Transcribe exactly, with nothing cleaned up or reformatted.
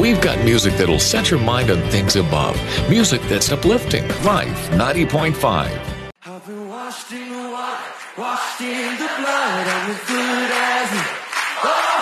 We've got music that'll set your mind on things above. Music that's uplifting. Life ninety point five. I've been washed in the water, washed in the blood. I'm as good as new.